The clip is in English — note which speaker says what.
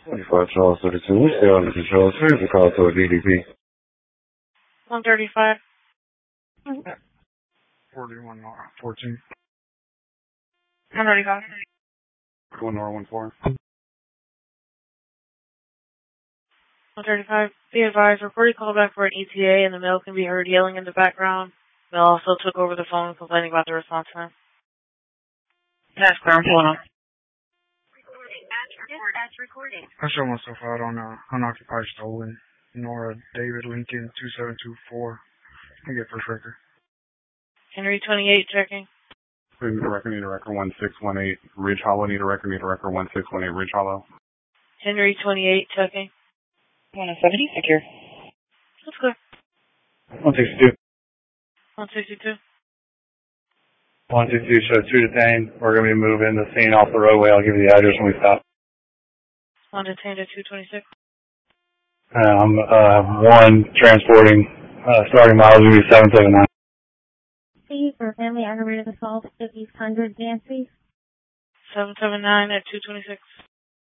Speaker 1: 25 Charles 32, we stay on the control. Here's the call to a DDP.
Speaker 2: 135.
Speaker 3: 41 14.
Speaker 2: 135.
Speaker 3: 1 or 1 4.
Speaker 2: 135. Be advised, recorded callback for an ETA and the male can be heard yelling in the background. Male also took over the phone complaining about the response time. That's clear, I'm pulling up.
Speaker 3: I showed myself out on unoccupied stolen. Nora David Lincoln 2724. I get first record.
Speaker 2: Henry 28 checking.
Speaker 4: Need a record 1618. Ridge Hollow, need a record 1618. Ridge Hollow.
Speaker 2: Henry 28 checking.
Speaker 5: 170, secure.
Speaker 2: That's good.
Speaker 1: 162.
Speaker 2: 162.
Speaker 1: 162 shows 2 detained. We're going to be moving the scene off the roadway. I'll give you the address when we stop.
Speaker 2: 1 detained at 226.
Speaker 1: I'm 1 transporting, starting miles will be 779.
Speaker 6: Please, for family aggravated assault, 50 100 Nancy.
Speaker 2: 779 at 226.